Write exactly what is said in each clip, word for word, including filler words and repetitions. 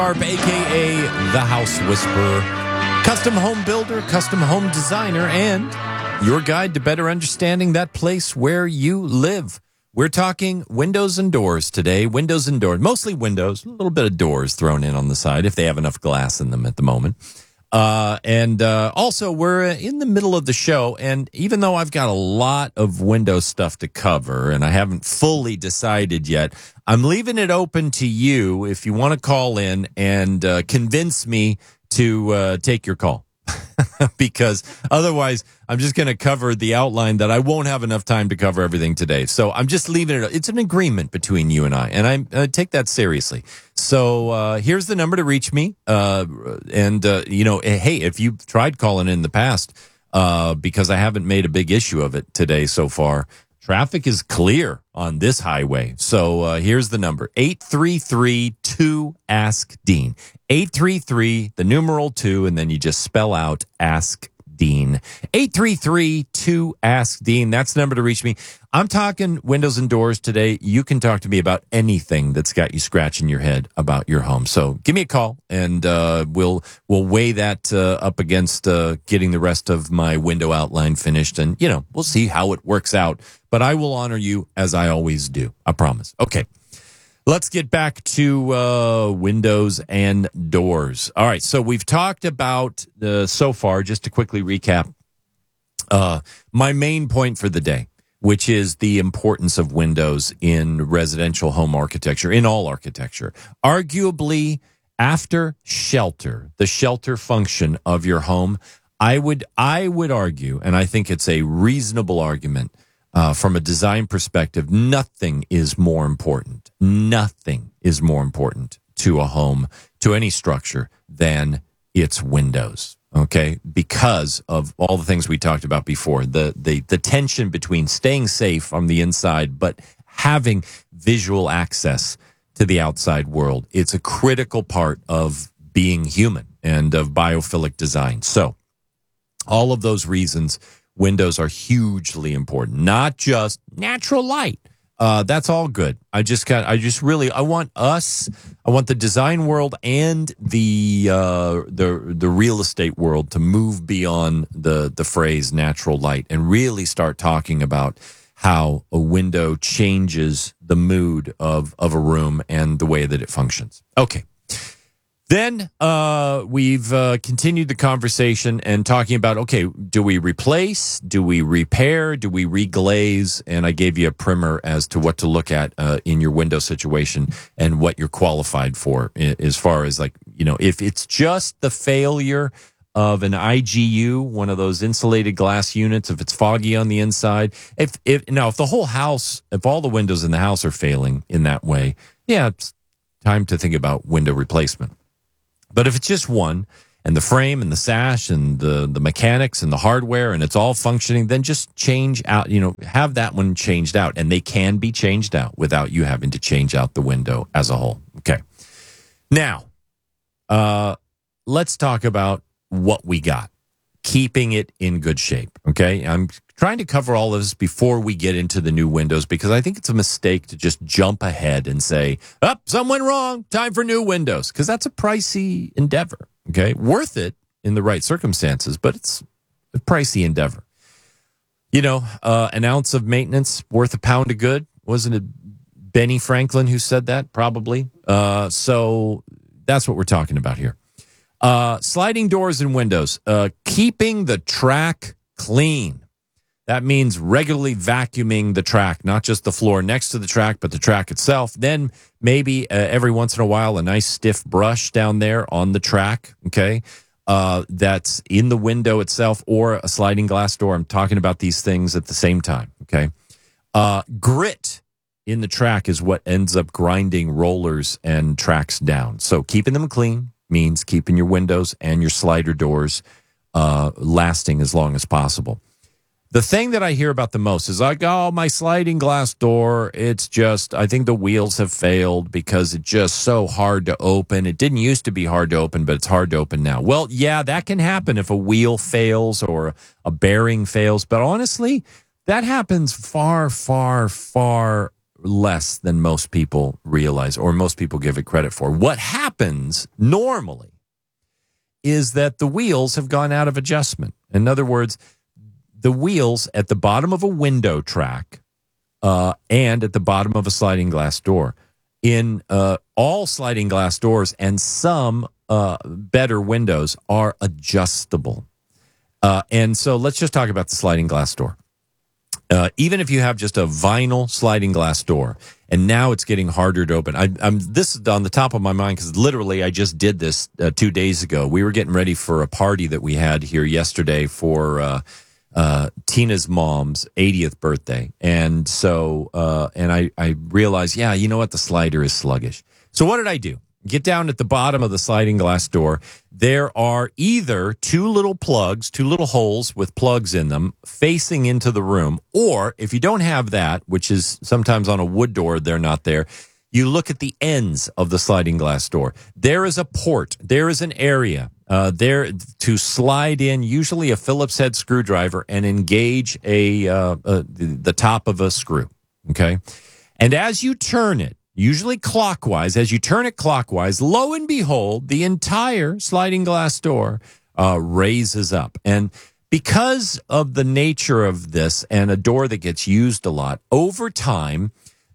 Sharp, a k a. The House Whisperer, custom home builder, custom home designer, and your guide to better understanding that place where you live. We're talking windows and doors today. Windows and doors, mostly windows, a little bit of doors thrown in on the side if they have enough glass in them at the moment. Uh, and uh, also, we're in the middle of the show, and even though I've got a lot of window stuff to cover, and I haven't fully decided yet, I'm leaving it open to you if you want to call in and uh, convince me to uh, take your call. Because otherwise, I'm just going to cover the outline that I won't have enough time to cover everything today. So I'm just leaving it. It's an agreement between you and I, and I uh, take that seriously. So uh, here's the number to reach me. Uh, and, uh, you know, hey, if you've tried calling in the past, uh, because I haven't made a big issue of it today so far, traffic is clear on this highway. So uh, here's the number, eight three three, two, ask Dean. eight three three, the numeral two, and then you just spell out Ask Dean. eight three three, two, ask Dean. That's the number to reach me. I'm talking windows and doors today. You can talk to me about anything that's got you scratching your head about your home. So give me a call, and uh, we'll we'll weigh that uh, up against uh, getting the rest of my window outline finished, and you know we'll see how it works out. But I will honor you as I always do. I promise. Okay. Let's get back to uh, windows and doors. All right, so we've talked about, uh, so far, just to quickly recap, uh, my main point for the day, which is the importance of windows in residential home architecture, in all architecture. Arguably, after shelter, the shelter function of your home, I would I would argue, and I think it's a reasonable argument, Uh, from a design perspective, nothing is more important. Nothing is more important to a home, to any structure, than its windows. Okay, because of all the things we talked about before, the the the tension between staying safe on the inside but having visual access to the outside world. It's a critical part of being human and of biophilic design. So, all of those reasons, windows are hugely important, not just natural light. Uh, that's all good. I just got, I just really, I want us, I want the design world and the, uh, the, the real estate world to move beyond the, the phrase natural light and really start talking about how a window changes the mood of, of a room and the way that it functions. Okay. Then uh, we've uh, continued the conversation and talking about, okay, do we replace? Do we repair? Do we reglaze? And I gave you a primer as to what to look at uh, in your window situation and what you're qualified for, as far as, like, you know, if it's just the failure of an I G U, one of those insulated glass units, if it's foggy on the inside, if, if now, if the whole house, if all the windows in the house are failing in that way, yeah, it's time to think about window replacement. But if it's just one, and the frame and the sash and the, the mechanics and the hardware, and it's all functioning, then just change out, you know, have that one changed out. And they can be changed out without you having to change out the window as a whole. Okay. Now, uh, let's talk about what we got. Keeping it in good shape. Okay. I'm trying to cover all of this before we get into the new windows, because I think it's a mistake to just jump ahead and say, oh, something went wrong, time for new windows, because that's a pricey endeavor. Okay. Worth it in the right circumstances, but it's a pricey endeavor. You know, uh, an ounce of maintenance worth a pound of good. Wasn't it Benny Franklin who said that? Probably. Uh, so that's what we're talking about here. Uh, sliding doors and windows, uh, keeping the track clean. That means regularly vacuuming the track, not just the floor next to the track, but the track itself. Then maybe uh, every once in a while, a nice stiff brush down there on the track, okay, uh, that's in the window itself, or a sliding glass door. I'm talking about these things at the same time, okay? Uh, grit in the track is what ends up grinding rollers and tracks down. So keeping them clean means keeping your windows and your slider doors uh, lasting as long as possible. The thing that I hear about the most is like, oh, my sliding glass door, it's just, I think the wheels have failed because it's just so hard to open. It didn't used to be hard to open, but it's hard to open now. Well, yeah, that can happen if a wheel fails or a bearing fails. But honestly, that happens far, far, far less than most people realize or most people give it credit for. What happens normally is that the wheels have gone out of adjustment. In other words, the wheels at the bottom of a window track uh, and at the bottom of a sliding glass door. In uh, all sliding glass doors and some uh, better windows are adjustable. Uh, and so let's just talk about the sliding glass door. Uh, even if you have just a vinyl sliding glass door, and now it's getting harder to open. I, I'm this is on the top of my mind because literally I just did this uh, two days ago. We were getting ready for a party that we had here yesterday for uh, uh, Tina's mom's eightieth birthday, and so uh, and I I realized, yeah, you know what, the slider is sluggish. So what did I do? Get down at the bottom of the sliding glass door. There are either two little plugs, two little holes with plugs in them facing into the room, or if you don't have that, which is sometimes on a wood door, they're not there, you look at the ends of the sliding glass door. There is a port. There is an area uh, there to slide in, usually a Phillips head screwdriver, and engage a uh, uh, the top of a screw, okay? And as you turn it, usually clockwise, as you turn it clockwise, lo and behold, the entire sliding glass door uh, raises up. And because of the nature of this and a door that gets used a lot, over time,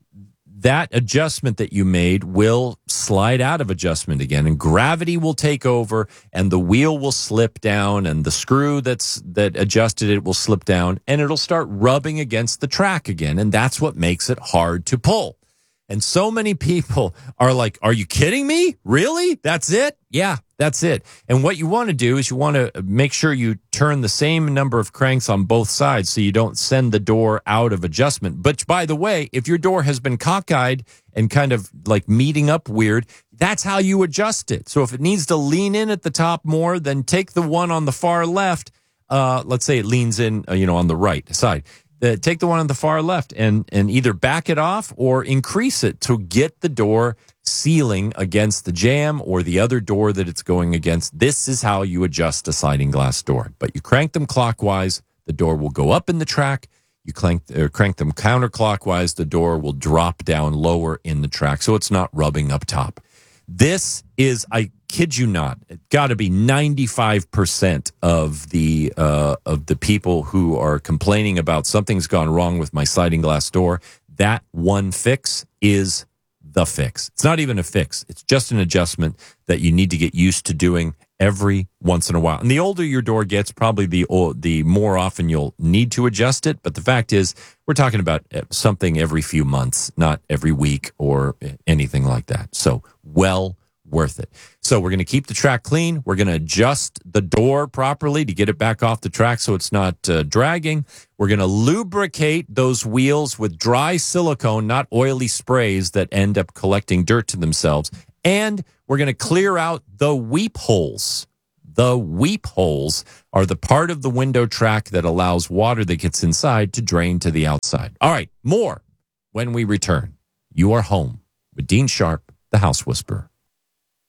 that adjustment that you made will slide out of adjustment again, and gravity will take over, and the wheel will slip down, and the screw that's that adjusted it will slip down, and it'll start rubbing against the track again, and that's what makes it hard to pull. And so many people are like, are you kidding me? Really? That's it? Yeah, that's it. And what you want to do is you want to make sure you turn the same number of cranks on both sides so you don't send the door out of adjustment. But by the way, if your door has been cockeyed and kind of like meeting up weird, that's how you adjust it. So if it needs to lean in at the top more, then take the one on the far left. Uh, let's say it leans in, uh, you know, on the right side. Uh, take the one on the far left and, and either back it off or increase it to get the door sealing against the jamb or the other door that it's going against. This is how you adjust a sliding glass door. But you crank them clockwise, the door will go up in the track. You crank, uh, crank them counterclockwise, the door will drop down lower in the track so it's not rubbing up top. This is, I kid you not, it's got to be ninety-five percent of the uh, of the people who are complaining about something's gone wrong with my sliding glass door. That one fix is the fix. It's not even a fix. It's just an adjustment that you need to get used to doing every once in a while. And the older your door gets, probably the the more often you'll need to adjust it. But the fact is, we're talking about something every few months, not every week or anything like that. So well worth it. So we're going to keep the track clean. We're going to adjust the door properly to get it back off the track so it's not uh, dragging. We're going to lubricate those wheels with dry silicone, not oily sprays that end up collecting dirt to themselves. And we're going to clear out the weep holes. The weep holes are the part of the window track that allows water that gets inside to drain to the outside. All right, more when we return. You are home with Dean Sharp, the House Whisperer.